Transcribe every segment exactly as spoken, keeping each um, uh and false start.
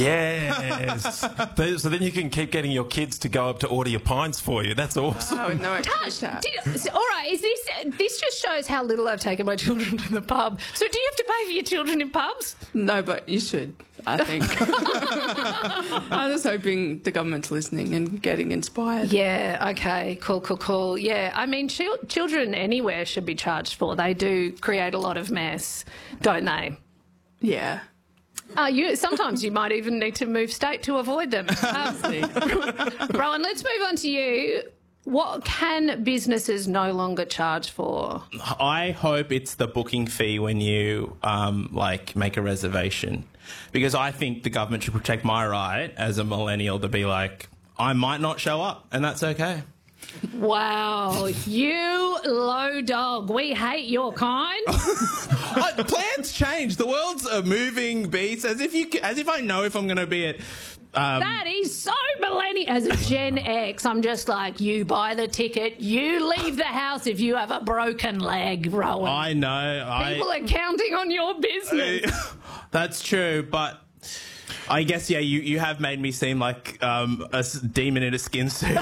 Yes. So then you can keep getting your kids to go up to order your pints for you. That's awesome. Oh, no, I Tash, did, all right, is this this just shows how little I've taken my children to the pub. So do you have to pay for your children in pubs? No, but you should, I think. I'm just hoping the government's listening and getting inspired. Yeah, okay, cool, cool, cool. Yeah, I mean, chil- children anywhere should be charged for. They do create a lot of mess, don't they? Yeah. Uh, you, sometimes you might even need to move state to avoid them. Um, Rowan, let's move on to you. What can businesses no longer charge for? I hope it's the booking fee when you um, like make a reservation, because I think the government should protect my right as a millennial to be like, I might not show up, and that's okay. Wow, you low dog. We hate your kind. uh, plans change. The world's a moving beast. As if you, as if I know if I'm going to be at. Um, that is so millennial. As a Gen X, I'm just like, you buy the ticket, you leave the house if you have a broken leg, Rowan. I know. People I, are counting on your business. That's true, but I guess, yeah, you, you have made me seem like um, a demon in a skin suit.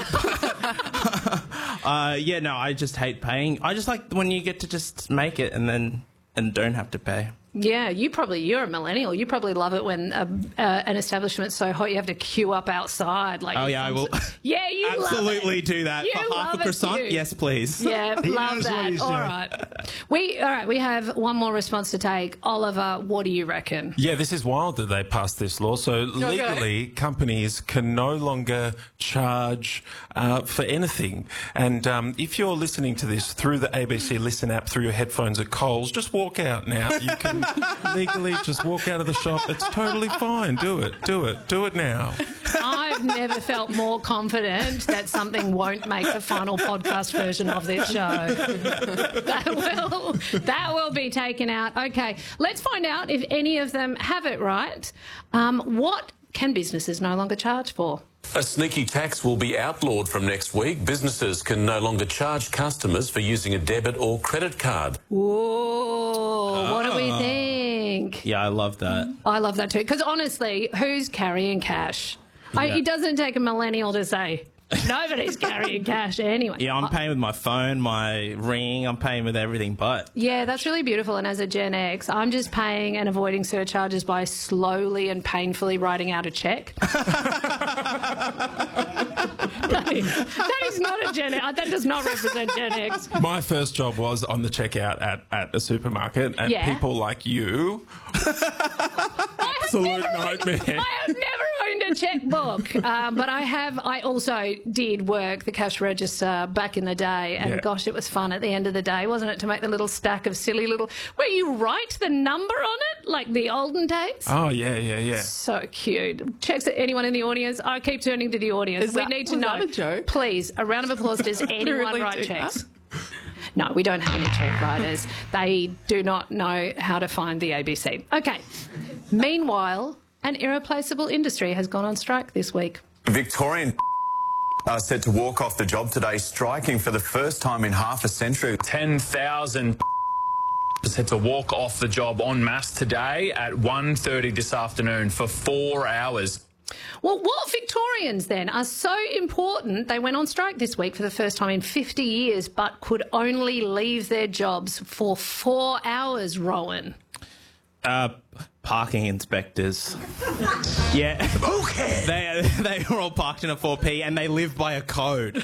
uh, yeah, no, I just hate paying. I just like when you get to just make it and then and don't have to pay. Yeah, you probably, you're a millennial. You probably love it when a, uh, an establishment's so hot you have to queue up outside. Like, oh, yeah, I will. Yeah, you absolutely love it. do that. You For half a love it croissant? too. Yes, please. Yeah, He love knows what that. he's All doing. right. We, all right, we have one more response to take. Oliver, what do you reckon? Yeah, this is wild that they passed this law. So legally, companies can no longer charge uh, for anything. And um, if you're listening to this through the A B C Listen app, through your headphones at Coles, just walk out now. You can legally just walk out of the shop. It's totally fine. Do it. Do it. Do it now. I've never felt more confident that something won't make the final podcast version of this show. That will, that will be taken out. Okay, let's find out if any of them have it right. Um, what can businesses no longer charge for? A sneaky tax will be outlawed from next week. Businesses can no longer charge customers for using a debit or credit card. Whoa, what do we think? Yeah, I love that. I love that too. Because honestly, who's carrying cash? I, Yeah. it doesn't take a millennial to say, nobody's carrying cash anyway. Yeah, I'm I- paying with my phone, my ring. I'm paying with everything but. Yeah, that's really beautiful. And as a Gen X, I'm just paying and avoiding surcharges by slowly and painfully writing out a check. that, is, that is not a Gen X. That does not represent Gen X. My first job was on the checkout at, at a supermarket, and Yeah. people like you, absolute nightmare. I have never owned a checkbook, um, but I have. I also did work the cash register back in the day, and Yeah. gosh, it was fun at the end of the day, wasn't it? To make the little stack of silly little, where you write the number on it, like the olden days. Oh, yeah, yeah, yeah. So cute. Checks at anyone in the audience. I keep turning to the audience. Is we that- need to was know. that a joke? Please, a round of applause. Does anyone really write do checks? No, we don't have any check writers. They do not know how to find the A B C. Okay. Meanwhile, an irreplaceable industry has gone on strike this week. Victorian are set to walk off the job today, striking for the first time in half a century. ten thousand set to walk off the job en masse today at one thirty this afternoon for four hours. Well, what Victorians then are so important, they went on strike this week for the first time in fifty years, but could only leave their jobs for four hours, Rowan? Uh, parking inspectors. Yeah. Okay. They, they were all parked in a four P and they live by a code.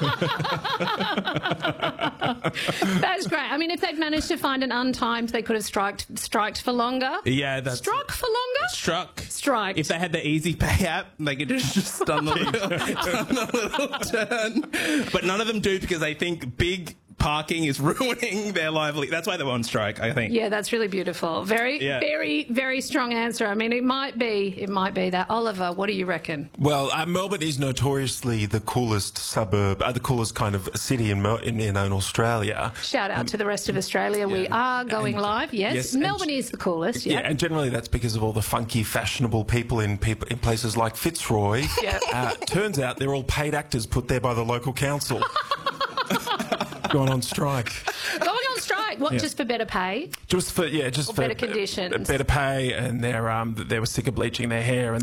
That's great. I mean, if they'd managed to find an untimed, they could have striked, striked for longer. Yeah, that's... Struck for longer? Struck. Striked. If they had the Easy Pay app, they could just, just done, the little, done the little turn. But none of them do because they think big parking is ruining their livelihood. That's why they were on strike, I think. Yeah, that's really beautiful. Very, Yeah. very, very strong answer. I mean, it might be, it might be that. Oliver, what do you reckon? Well, uh, Melbourne is notoriously the coolest suburb, uh, the coolest kind of city in, Mel- in, in, in Australia. Shout out to the rest of Australia. We are going And- live. Yes, yes, and- Melbourne is the coolest. Yeah, Yeah. and generally that's because of all the funky, fashionable people in people in places like Fitzroy. Yeah. Uh, turns out they're all paid actors put there by the local council. Going on strike. Going on strike. What? Yeah. Just for better pay? Just for yeah, just Or for better conditions. better pay, and they're um they were sick of bleaching their hair, and